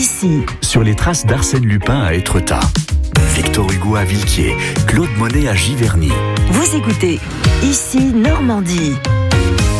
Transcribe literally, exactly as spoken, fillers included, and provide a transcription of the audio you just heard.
ici. Sur les traces d'Arsène Lupin à Étretat, Victor Hugo à Villequier, Claude Monet à Giverny. Vous écoutez Ici Normandie.